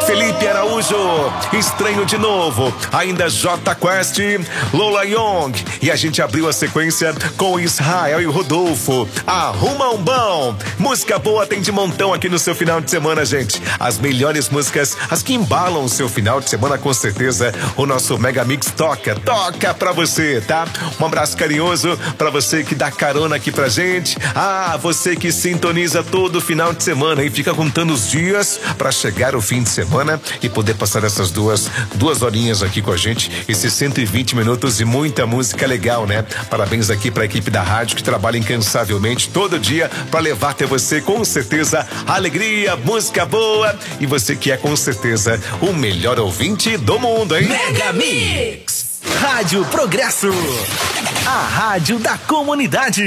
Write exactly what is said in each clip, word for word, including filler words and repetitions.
Felipe Araújo, Estranho de Novo, ainda J Quest, Lola Young, e a gente abriu a sequência com Israel e o Rodolfo, Arruma um Bom. Música boa tem de montão aqui no seu final de semana, gente. As melhores músicas, as que embalam o seu final de semana, com certeza o nosso Mega Mix toca, toca pra você, tá? Um abraço carinhoso pra você que dá carona aqui pra gente. Ah, você que sintoniza todo final de semana e fica contando os dias pra chegar o fim de semana e poder passar essas duas, duas horinhas aqui com a gente, esses cento e vinte minutos e muita música legal, né? Parabéns aqui pra equipe da rádio que trabalha incansavelmente todo dia pra levar até você, com certeza, alegria, música boa, e você que é com certeza o melhor ouvinte do mundo, hein? Mega Mix, Rádio Progresso, a rádio da comunidade.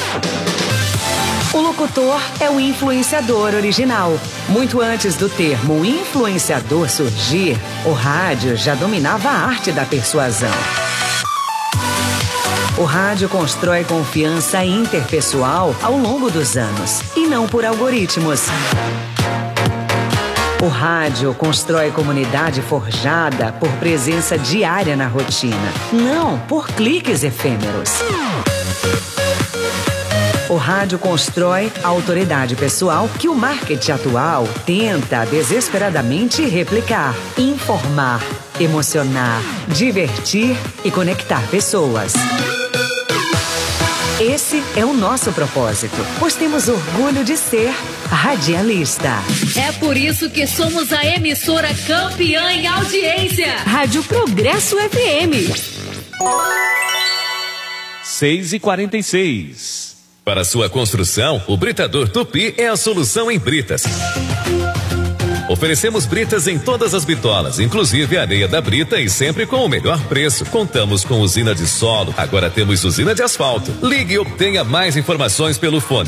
O locutor é o influenciador original. Muito antes do termo influenciador surgir, o rádio já dominava a arte da persuasão. O rádio constrói confiança interpessoal ao longo dos anos, e não por algoritmos. O rádio constrói comunidade forjada por presença diária na rotina, não por cliques efêmeros. O rádio constrói a autoridade pessoal que o marketing atual tenta desesperadamente replicar, informar, emocionar, divertir e conectar pessoas. Esse é o nosso propósito, pois temos orgulho de ser radialista. É por isso que somos a emissora campeã em audiência. Rádio Progresso F M. seis e quarenta e seis. Para sua construção, o Britador Tupi é a solução em britas. Oferecemos britas em todas as bitolas, inclusive areia da brita, e sempre com o melhor preço. Contamos com usina de solo, agora temos usina de asfalto. Ligue e obtenha mais informações pelo fone